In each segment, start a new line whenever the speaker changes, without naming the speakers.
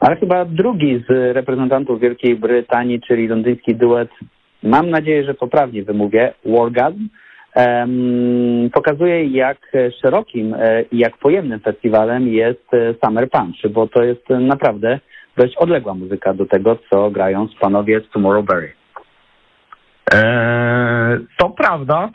Ale chyba drugi z reprezentantów Wielkiej Brytanii, czyli londyński duet, mam nadzieję, że poprawnie wymówię, Wargasm, pokazuje, jak szerokim i jak pojemnym festiwalem jest Summer Punch, bo to jest naprawdę dość odległa muzyka do tego, co grają panowie z Tomorrowberry.
To prawda.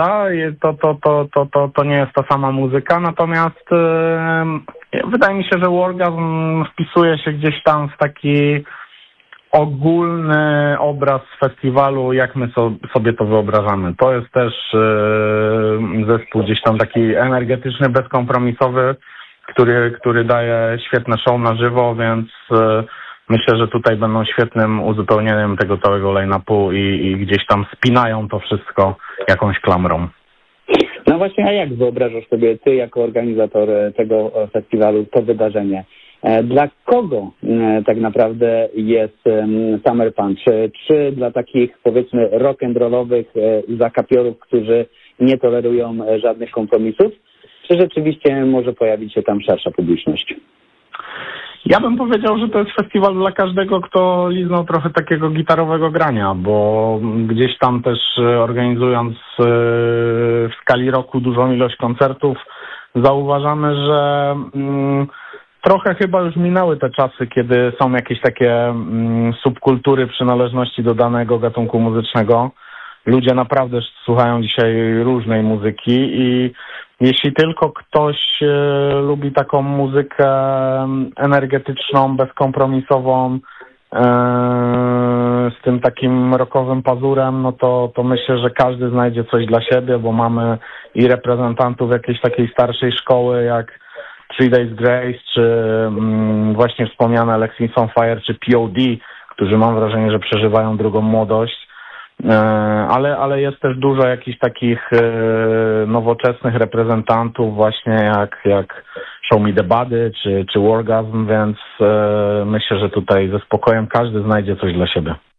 To nie jest ta sama muzyka, natomiast wydaje mi się, że Wargasm wpisuje się gdzieś tam w taki ogólny obraz festiwalu, jak my sobie to wyobrażamy. To jest też zespół gdzieś tam taki energetyczny, bezkompromisowy, który daje świetne show na żywo, więc myślę, że tutaj będą świetnym uzupełnieniem tego całego line-upu i gdzieś tam spinają to wszystko jakąś klamrą.
No właśnie, a jak wyobrażasz sobie ty jako organizator tego festiwalu to wydarzenie? Dla kogo tak naprawdę jest Summer Punch? Czy dla takich, powiedzmy, rock'n'rollowych zakapiorów, którzy nie tolerują żadnych kompromisów? Czy rzeczywiście może pojawić się tam szersza publiczność?
Ja bym powiedział, że to jest festiwal dla każdego, kto liznął trochę takiego gitarowego grania, bo gdzieś tam też organizując w skali roku dużą ilość koncertów, zauważamy, że trochę chyba już minęły te czasy, kiedy są jakieś takie subkultury przynależności do danego gatunku muzycznego. Ludzie naprawdę słuchają dzisiaj różnej muzyki i jeśli tylko ktoś lubi taką muzykę energetyczną, bezkompromisową, z tym takim rockowym pazurem, no to myślę, że każdy znajdzie coś dla siebie, bo mamy i reprezentantów jakiejś takiej starszej szkoły jak Three Days Grace, czy właśnie wspomniane Alexis on Fire, czy POD, którzy mam wrażenie, że przeżywają drugą młodość. Ale jest też dużo jakichś takich nowoczesnych reprezentantów właśnie jak Show Me The Body czy Wargasm, więc myślę, że tutaj ze spokojem każdy znajdzie coś dla siebie.